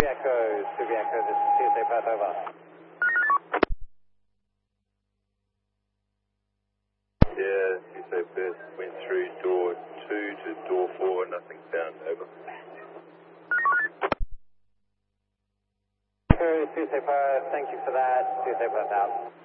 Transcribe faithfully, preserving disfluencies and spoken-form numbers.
Echo, Subi Echo, this is Tuesday Perth, over. Yeah, Tuesday Perth went through door two to door four, nothing found, over. Echo, Tuesday Perth, thank you for that. Tuesday Perth out.